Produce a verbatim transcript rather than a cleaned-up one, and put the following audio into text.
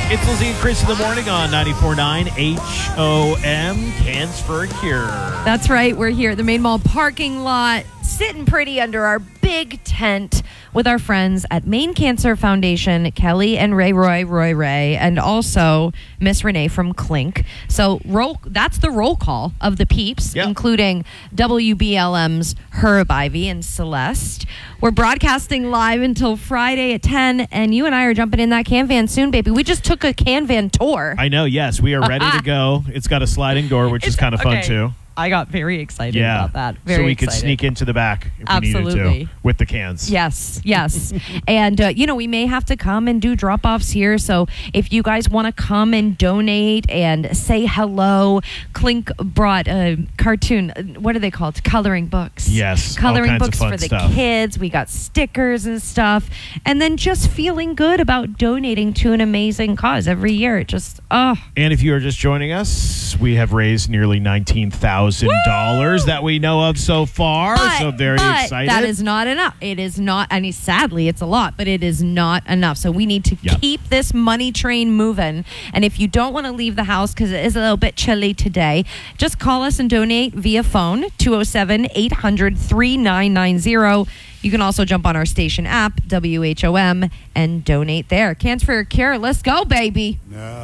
It's Lizzie and Chris in the morning on ninety-four point nine H O M, Cans for a Cure. That's right. We're here at the Main Mall parking lot, sitting pretty under our big tent with our friends at Maine Cancer Foundation, Kelly and Ray Roy, Roy Ray, and also Miss Renee from Clink. So roll, that's the roll call of the peeps, yep. including W B L M's Herb Ivy and Celeste. We're broadcasting live until Friday at ten, and you and I are jumping in that can van soon, baby. We just took a can van tour. I know, yes. We are ready to go. It's got a sliding door, which It's, is kind of fun, okay. too. I got very excited Yeah. about that. Very so we excited. could sneak into the back if Absolutely. we needed to with the cans. Yes, yes. and, uh, you know, we may have to come and do drop-offs here. So if you guys want to come and donate and say hello, Clink brought a cartoon. What are they called? Coloring books. Yes, all Coloring kinds of books fun for the stuff. kids. We got stickers and stuff. And then just feeling good about donating to an amazing cause every year. It just, oh. And if you are just joining us, we have raised nearly nineteen thousand dollars that we know of so far. But, so very but excited. that is not enough. It is not, I mean, sadly, it's a lot, but it is not enough. So we need to Yep. keep this money train moving. And if you don't want to leave the house because it is a little bit chilly today, just call us and donate via phone, two oh seven, eight hundred, three nine nine zero. You can also jump on our station app, W H O M, and donate there. Cans for a Cure. Let's go, baby. No.